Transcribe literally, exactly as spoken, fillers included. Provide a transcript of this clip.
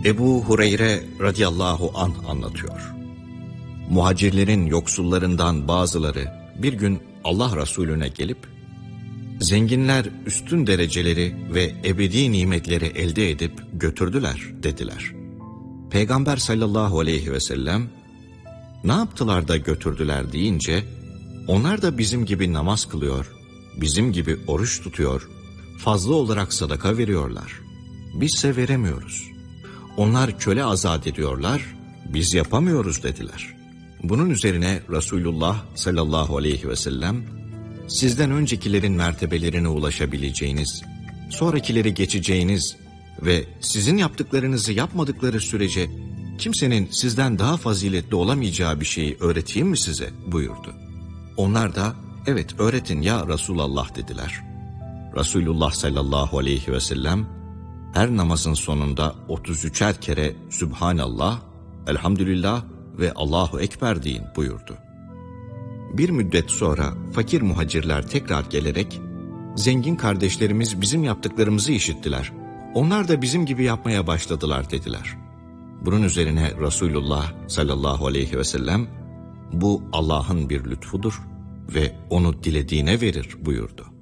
Ebu Hureyre radıyallahu anh anlatıyor. Muhacirlerin yoksullarından bazıları bir gün Allah Resulüne gelip, zenginler üstün dereceleri ve ebedi nimetleri elde edip götürdüler dediler. Peygamber sallallahu aleyhi ve sellem, ne yaptılar da götürdüler deyince, onlar da bizim gibi namaz kılıyor, bizim gibi oruç tutuyor, fazla olarak sadaka veriyorlar. Bizse veremiyoruz. Onlar köle azat ediyorlar, biz yapamıyoruz dediler. Bunun üzerine Resulullah sallallahu aleyhi ve sellem, sizden öncekilerin mertebelerine ulaşabileceğiniz, sonrakileri geçeceğiniz ve sizin yaptıklarınızı yapmadıkları sürece kimsenin sizden daha faziletli olamayacağı bir şeyi öğreteyim mi size buyurdu. Onlar da evet öğretin ya Resulallah dediler. Resulullah sallallahu aleyhi ve sellem her namazın sonunda otuz üçer kere Sübhanallah, Elhamdülillah ve Allahu Ekber deyin buyurdu. Bir müddet sonra fakir muhacirler tekrar gelerek, zengin kardeşlerimiz bizim yaptıklarımızı işittiler. Onlar da bizim gibi yapmaya başladılar dediler. Bunun üzerine Resulullah sallallahu aleyhi ve sellem, bu Allah'ın bir lütfudur ve onu dilediğine verir buyurdu.